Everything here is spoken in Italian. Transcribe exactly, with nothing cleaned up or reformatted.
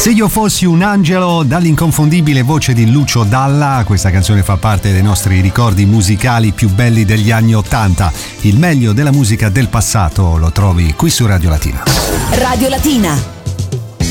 Se io fossi un angelo, dall'inconfondibile voce di Lucio Dalla, questa canzone fa parte dei nostri ricordi musicali più belli degli anni Ottanta. Il meglio della musica del passato lo trovi qui su Radio Latina. Radio Latina.